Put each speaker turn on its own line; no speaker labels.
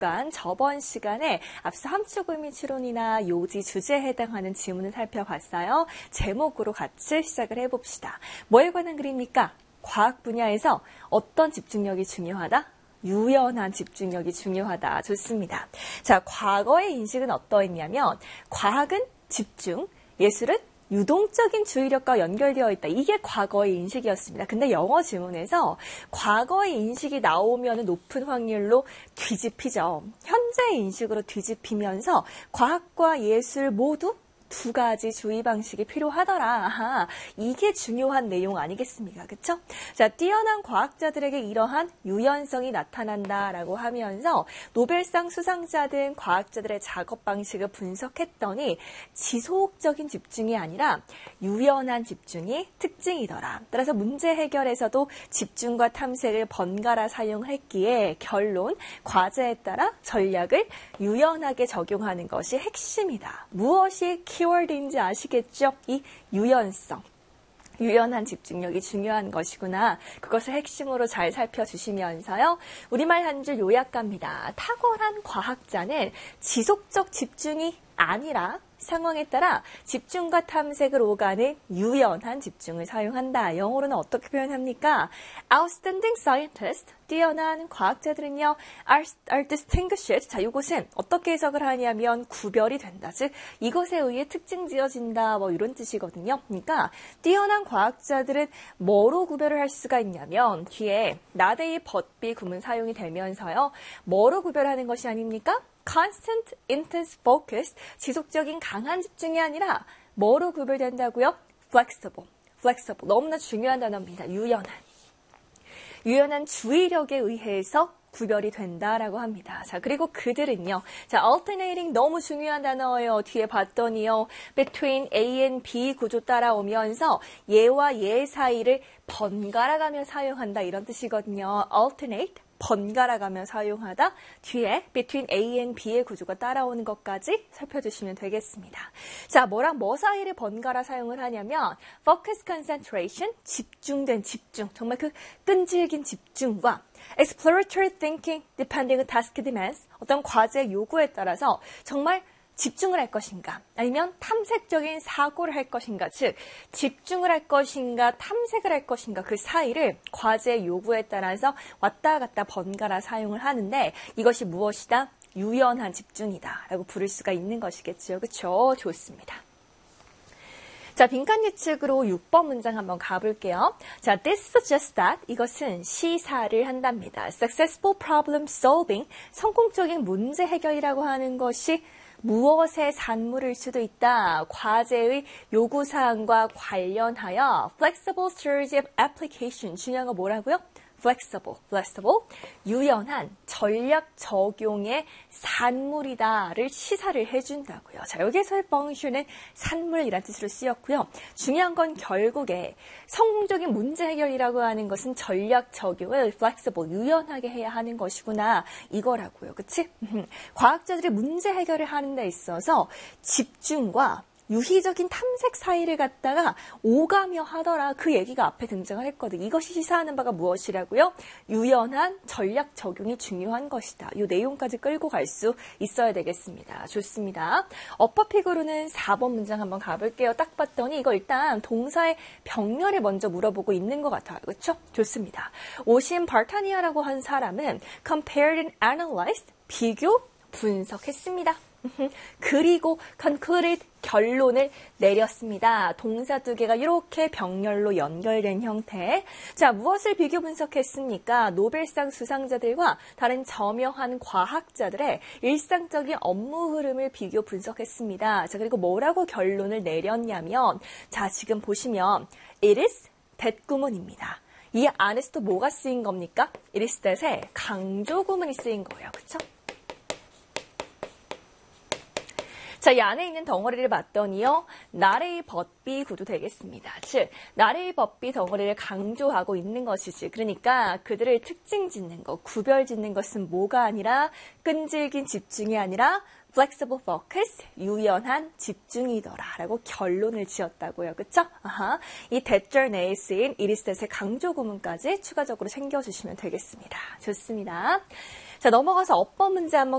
저번 시간에 앞서 함축 의미 추론이나 요지 주제에 해당하는 지문을 살펴봤어요. 제목으로 같이 시작을 해봅시다. 뭐에 관한 글입니까? 과학 분야에서 어떤 집중력이 중요하다? 유연한 집중력이 중요하다. 좋습니다. 자, 과거의 인식은 어떠했냐면 과학은 집중, 예술은 유동적인 주의력과 연결되어 있다. 이게 과거의 인식이었습니다. 근데 영어 지문에서 과거의 인식이 나오면 높은 확률로 뒤집히죠. 현재의 인식으로 뒤집히면서 과학과 예술 모두 두 가지 주의 방식이 필요하더라. 아하, 이게 중요한 내용 아니겠습니까? 그쵸? 자, 뛰어난 과학자들에게 이러한 유연성이 나타난다라고 하면서 노벨상 수상자 등 과학자들의 작업 방식을 분석했더니 지속적인 집중이 아니라 유연한 집중이 특징이더라. 따라서 문제 해결에서도 집중과 탐색을 번갈아 사용했기에 결론, 과제에 따라 전략을 유연하게 적용하는 것이 핵심이다. 무엇이 키워드인지 아시겠죠? 이 유연성. 유연한 집중력이 중요한 것이구나. 그것을 핵심으로 잘 살펴주시면서요. 우리말 한 줄 요약 갑니다. 탁월한 과학자는 지속적 집중이 아니라 상황에 따라 집중과 탐색을 오가는 유연한 집중을 사용한다. 영어로는 어떻게 표현합니까? Outstanding scientists, 뛰어난 과학자들은요, are distinguished. 자, 이것은 어떻게 해석을 하냐면 구별이 된다. 즉, 이것에 의해 특징 지어진다. 뭐 이런 뜻이거든요. 그러니까 뛰어난 과학자들은 뭐로 구별을 할 수가 있냐면 뒤에 나데이 벗비 구문 사용이 되면서요. 뭐로 구별하는 것이 아닙니까? Constant, intense focus, 지속적인 강한 집중이 아니라 뭐로 구별된다고요? Flexible, flexible, 너무나 중요한 단어입니다. 유연한 주의력에 의해서 구별이 된다라고 합니다. 자, 그리고 그들은요. 자, alternating 너무 중요한 단어예요. 뒤에 봤더니요. between A and B 구조 따라오면서 얘와 얘 사이를 번갈아가며 사용한다 이런 뜻이거든요. alternate. 번갈아가며 사용하다 뒤에 between A and B의 구조가 따라오는 것까지 살펴주시면 되겠습니다. 자, 뭐랑 뭐 사이를 번갈아 사용을 하냐면 focus concentration, 집중된 집중, 정말 그 끈질긴 집중과 exploratory thinking, depending on task demands, 어떤 과제 요구에 따라서 정말 집중을 할 것인가 아니면 탐색적인 사고를 할 것인가 즉 집중을 할 것인가 탐색을 할 것인가 그 사이를 과제 요구에 따라서 왔다 갔다 번갈아 사용을 하는데 이것이 무엇이다? 유연한 집중이다 라고 부를 수가 있는 것이겠죠. 그렇죠? 좋습니다. 자, 빈칸 예측으로 6번 문장 한번 가볼게요. 자, this suggests that 이것은 시사를 한답니다. Successful problem solving, 성공적인 문제 해결이라고 하는 것이 무엇의 산물일 수도 있다. 과제의 요구사항과 관련하여 flexible series of application. 중요한 거 뭐라고요? flexible, 유연한 전략 적용의 산물이다를 시사를 해준다고요. 자, 여기에서의 function은 산물이라는 뜻으로 쓰였고요. 중요한 건 결국에 성공적인 문제 해결이라고 하는 것은 전략 적용을 flexible, 유연하게 해야 하는 것이구나. 이거라고요. 그치? 과학자들이 문제 해결을 하는 데 있어서 집중과 유희적인 탐색 사이를 갖다가 오가며 하더라. 그 얘기가 앞에 등장을 했거든. 이것이 시사하는 바가 무엇이라고요? 유연한 전략 적용이 중요한 것이다. 이 내용까지 끌고 갈 수 있어야 되겠습니다. 좋습니다. 어퍼픽으로는 4번 문장 한번 가볼게요. 딱 봤더니 이거 일단 동사의 병렬을 먼저 물어보고 있는 것 같아요. 그렇죠? 좋습니다. 오신 바르타니아라고 한 사람은 compared and analyzed, 비교, 분석했습니다. 그리고 concluded, 결론을 내렸습니다. 동사 두 개가 이렇게 병렬로 연결된 형태. 자, 무엇을 비교 분석했습니까? 노벨상 수상자들과 다른 저명한 과학자들의 일상적인 업무 흐름을 비교 분석했습니다. 자, 그리고 뭐라고 결론을 내렸냐면 자, 지금 보시면 it is that 구문입니다. 이 안에서 또 뭐가 쓰인 겁니까? it is that의 강조 구문이 쓰인 거예요. 그렇죠? 자, 이 안에 있는 덩어리를 봤더니요. 나레이 벗비 구도 되겠습니다. 즉, 나레이 벗비 덩어리를 강조하고 있는 것이지. 그러니까 그들을 특징 짓는 것, 구별 짓는 것은 뭐가 아니라 끈질긴 집중이 아니라 flexible focus, 유연한 집중이더라라고 결론을 지었다고요. 그쵸? 아하. 이 대절 내에 쓰인 it is that의 강조 구문까지 추가적으로 챙겨주시면 되겠습니다. 좋습니다. 자, 넘어가서 어법 문제 한번